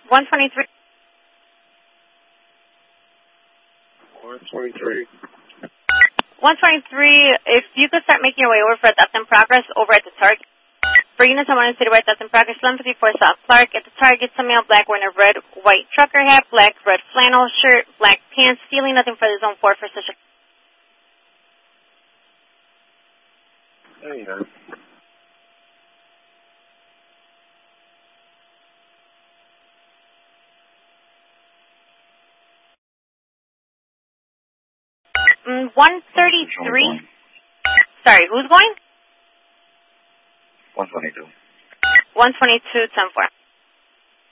123. 123. 123, if you could start making your way over for that's in progress over at the Target. For units, I want to say right, that's in progress, 1154 South Clark. At the Target, some male black wearing a red, white trucker hat, black, red flannel shirt, black pants, stealing nothing for the zone 4 for such a... There you go. Mm, 133. Sorry, who's going? 122. 122, 10-4.